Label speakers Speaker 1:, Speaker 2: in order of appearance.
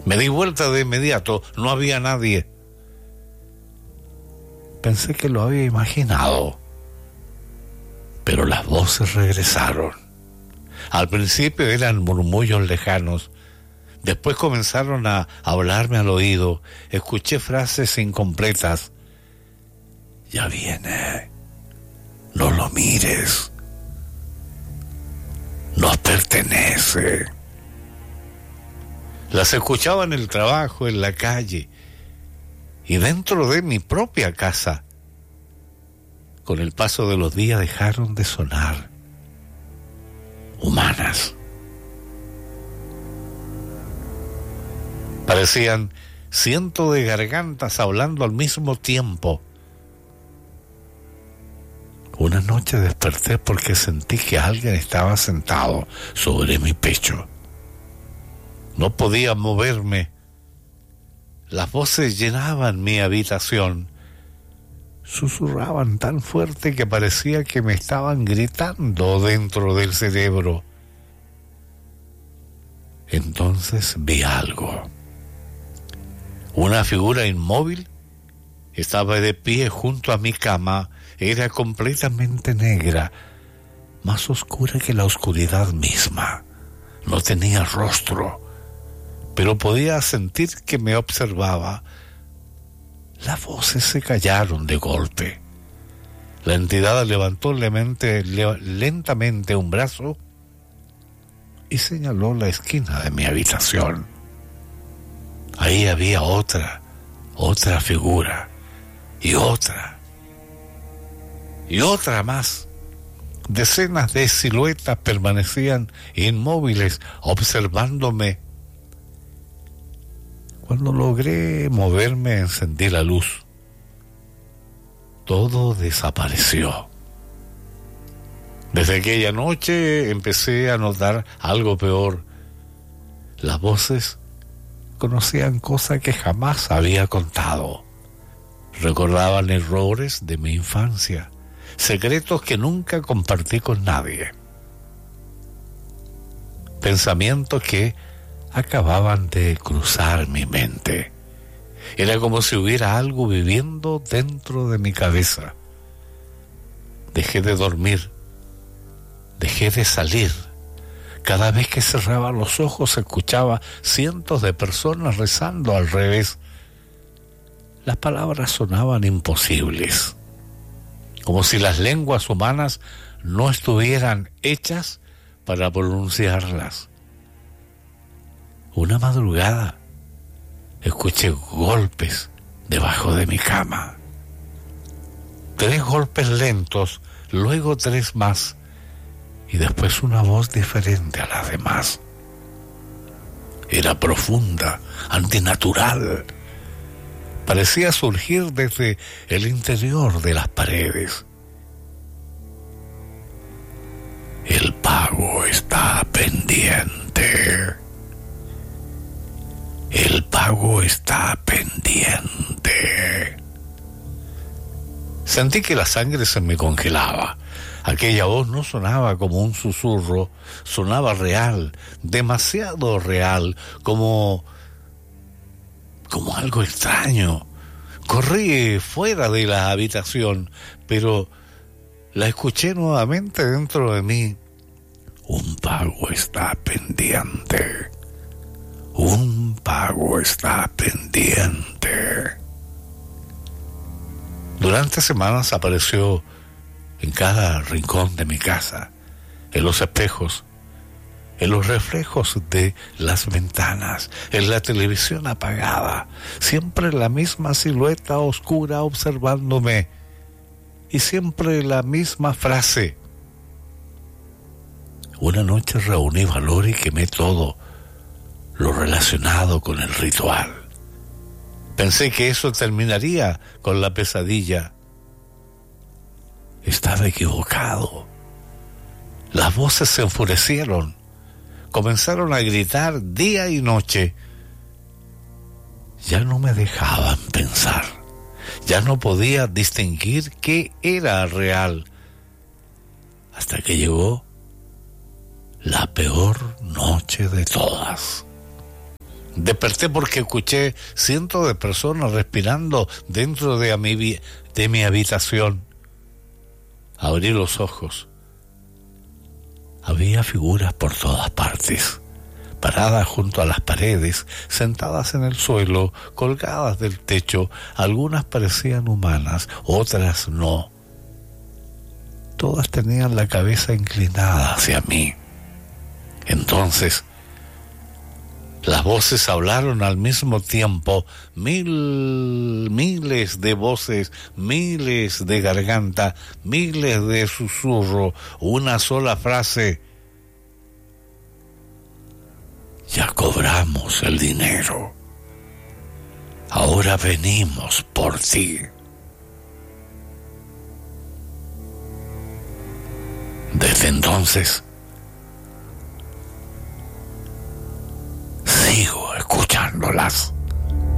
Speaker 1: Me di vuelta de inmediato, no había nadie. Pensé que lo había imaginado, pero las voces regresaron. Al principio eran murmullos lejanos, después comenzaron a hablarme al oído. Escuché frases incompletas. Ya viene, no lo mires, nos pertenece. Las escuchaba en el trabajo, en la calle y dentro de mi propia casa. Con el paso de los días dejaron de sonar humanas. Parecían cientos de gargantas hablando al mismo tiempo. Una noche desperté porque sentí que alguien estaba sentado sobre mi pecho. No podía moverme. Las voces llenaban mi habitación. Susurraban tan fuerte que parecía que me estaban gritando dentro del cerebro. Entonces vi algo. Una figura inmóvil estaba de pie junto a mi cama. Era completamente negra, más oscura que la oscuridad misma. No tenía rostro, pero podía sentir que me observaba. Las voces se callaron de golpe. La entidad levantó lentamente un brazo y señaló la esquina de mi habitación. Ahí había otra figura, y otra más. Decenas de siluetas permanecían inmóviles, observándome. Cuando logré moverme, encendí la luz. Todo desapareció. Desde aquella noche empecé a notar algo peor. Las voces conocían cosas que jamás había contado. Recordaban errores de mi infancia, secretos que nunca compartí con nadie. Pensamientos que acababan de cruzar mi mente. Era como si hubiera algo viviendo dentro de mi cabeza. Dejé de dormir, dejé de salir. Cada vez que cerraba los ojos escuchaba cientos de personas rezando al revés. Las palabras sonaban imposibles, como si las lenguas humanas no estuvieran hechas para pronunciarlas. Una madrugada escuché golpes debajo de mi cama. 3 golpes lentos, luego 3 más, y después una voz diferente a las demás. Era profunda, antinatural. Parecía surgir desde el interior de las paredes. El pago está pendiente. El pago está pendiente. Sentí que la sangre se me congelaba. Aquella voz no sonaba como un susurro, sonaba real, demasiado real, como algo extraño. Corrí fuera de la habitación, pero la escuché nuevamente dentro de mí. Un pago está pendiente. Un pago está pendiente. Durante semanas apareció en cada rincón de mi casa, en los espejos, en los reflejos de las ventanas, en la televisión apagada, siempre la misma silueta oscura observándome y siempre la misma frase. Una noche reuní valor y quemé todo lo relacionado con el ritual. Pensé que eso terminaría con la pesadilla. Estaba equivocado. Las voces se enfurecieron. Comenzaron a gritar día y noche. Ya no me dejaban pensar. Ya no podía distinguir qué era real. Hasta que llegó la peor noche de todas. Desperté porque escuché cientos de personas respirando dentro de mi habitación. Abrí los ojos. Había figuras por todas partes, paradas junto a las paredes, sentadas en el suelo, colgadas del techo. Algunas parecían humanas, otras no. Todas tenían la cabeza inclinada hacia mí. Entonces, las voces hablaron al mismo tiempo, miles de voces, miles de garganta, miles de susurro, una sola frase: ya cobramos el dinero, ahora venimos por ti. Desde entonces, sigo escuchándolas.